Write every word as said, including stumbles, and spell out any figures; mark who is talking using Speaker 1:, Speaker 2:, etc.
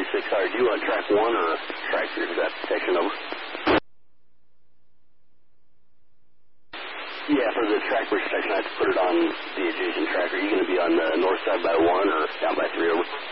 Speaker 1: six R, do you want track one or track three? Is that protection over? Yeah, for the track protection, I have to put it on the adjacent track. Are you going to be on the north side by one or down by three over?